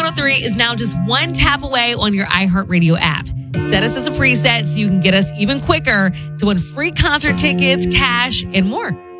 103 is now just one tap away on your iHeartRadio app. Set us as a preset so you can get us even quicker to win free concert tickets, cash, and more.